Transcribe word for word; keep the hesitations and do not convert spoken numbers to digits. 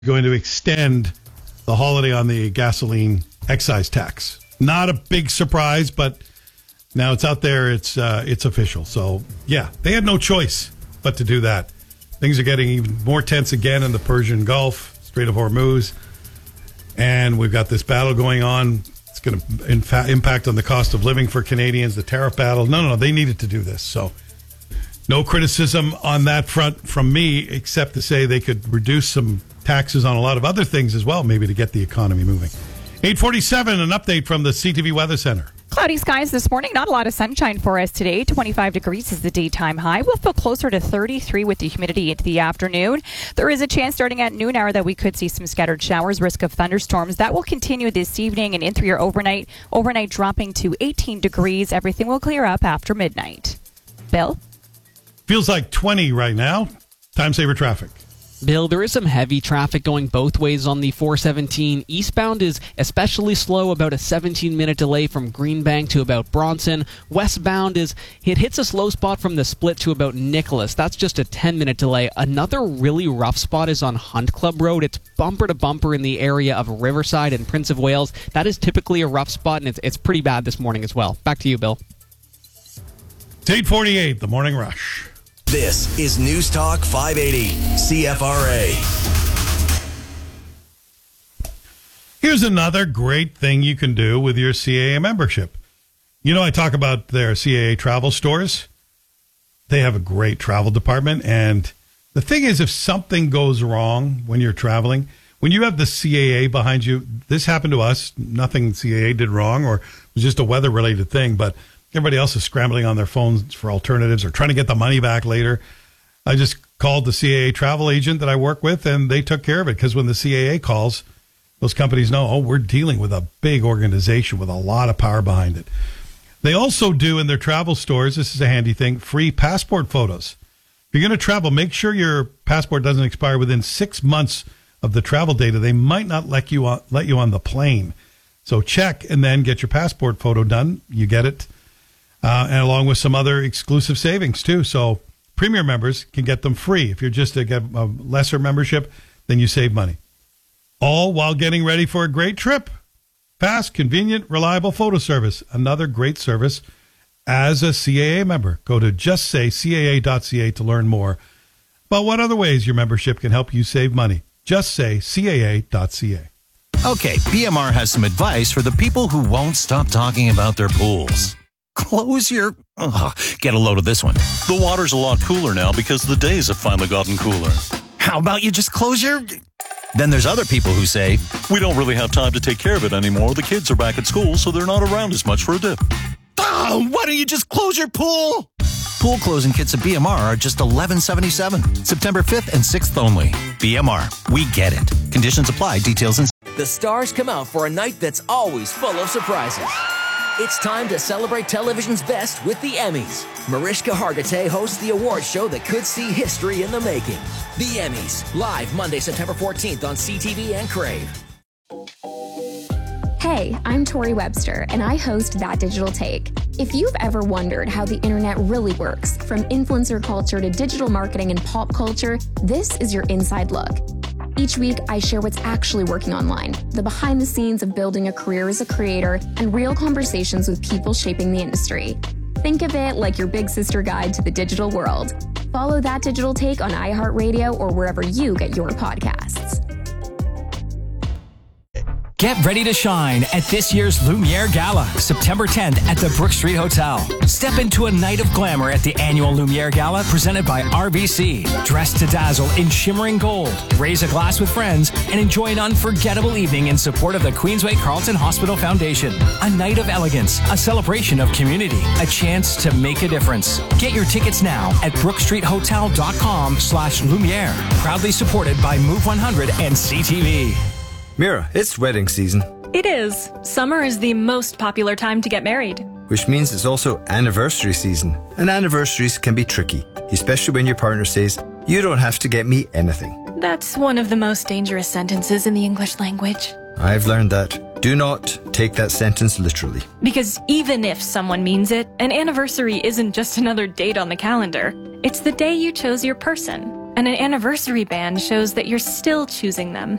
going to extend the holiday on the gasoline excise tax. Not a big surprise, but now it's out there. It's uh, it's official. So, yeah, they had no choice but to do that. Things are getting even more tense again in the Persian Gulf, Strait of Hormuz. And we've got this battle going on. It's going to infa- impact on the cost of living for Canadians, the tariff battle. No, no, no, they needed to do this. So no criticism on that front from me, except to say they could reduce some taxes on a lot of other things as well, maybe to get the economy moving. eight forty-seven, an update from the C T V Weather Center. Cloudy skies this morning. Not a lot of sunshine for us today. twenty-five degrees is the daytime high. We'll feel closer to thirty-three with the humidity into the afternoon. There is a chance starting at noon hour that we could see some scattered showers, risk of thunderstorms. That will continue this evening and in through your overnight. Overnight dropping to eighteen degrees. Everything will clear up after midnight. Bill? Feels like twenty right now. Time saver traffic. Bill, there is some heavy traffic going both ways on the four seventeen. Eastbound is especially slow, about a seventeen-minute delay from Greenbank to about Bronson. Westbound is, it hits a slow spot from the split to about Nicholas. That's just a ten-minute delay. Another really rough spot is on Hunt Club Road. It's bumper to bumper in the area of Riverside and Prince of Wales. That is typically a rough spot, and it's, it's pretty bad this morning as well. Back to you, Bill. It's eight forty-eight, the morning rush. This is News Talk five eighty, C F R A. Here's another great thing you can do with your C A A membership. You know, I talk about their C A A travel stores. They have a great travel department. And the thing is, if something goes wrong when you're traveling, when you have the C A A behind you, this happened to us. Nothing C A A did wrong, or it was just a weather-related thing. But everybody else is scrambling on their phones for alternatives or trying to get the money back later. I just called the C A A travel agent that I work with, and they took care of it, because when the C A A calls, those companies know, oh, we're dealing with a big organization with a lot of power behind it. They also do in their travel stores, this is a handy thing, free passport photos. If you're going to travel, make sure your passport doesn't expire within six months of the travel data. They might not let you on, let you on the plane. So check and then get your passport photo done. You get it. Uh, and along with some other exclusive savings, too. So Premier members can get them free. If you're just a, a lesser membership, then you save money. All while getting ready for a great trip. Fast, convenient, reliable photo service. Another great service as a C A A member. Go to just say C A A dot C A to learn more about what other ways your membership can help you save money. Just say C A A dot C A. Okay, B M R has some advice for the people who won't stop talking about their pools. Close your... Oh, get a load of this one. The water's a lot cooler now because the days have finally gotten cooler. How about you just close your... Then there's other people who say, we don't really have time to take care of it anymore. The kids are back at school, so they're not around as much for a dip. Oh, why don't you just close your pool? Pool closing kits at B M R are just eleven seventy-seven. September fifth and sixth only. B M R, we get it. Conditions apply. Details in... The stars come out for a night that's always full of surprises. It's time to celebrate television's best with the Emmys. Mariska Hargitay hosts the award show that could see history in the making. The Emmys, live Monday, September fourteenth on C T V and Crave. Hey, I'm Tori Webster, and I host That Digital Take. If you've ever wondered how the internet really works, from influencer culture to digital marketing and pop culture, this is your inside look. Each week, I share what's actually working online, the behind the scenes of building a career as a creator, and real conversations with people shaping the industry. Think of it like your big sister guide to the digital world. Follow That Digital Take on iHeartRadio or wherever you get your podcasts. Get ready to shine at this year's Lumiere Gala, September tenth at the Brook Street Hotel. Step into a night of glamour at the annual Lumiere Gala presented by R B C. Dress to dazzle in shimmering gold, raise a glass with friends, and enjoy an unforgettable evening in support of the Queensway Carleton Hospital Foundation. A night of elegance, a celebration of community, a chance to make a difference. Get your tickets now at brookstreethotel.com slash Lumiere. Proudly supported by Move one hundred and C T V. Mira, it's wedding season. It is. Summer is the most popular time to get married. Which means it's also anniversary season. And anniversaries can be tricky, especially when your partner says, you don't have to get me anything. That's one of the most dangerous sentences in the English language. I've learned that. Do not take that sentence literally. Because even if someone means it, an anniversary isn't just another date on the calendar. It's the day you chose your person. And an anniversary band shows that you're still choosing them.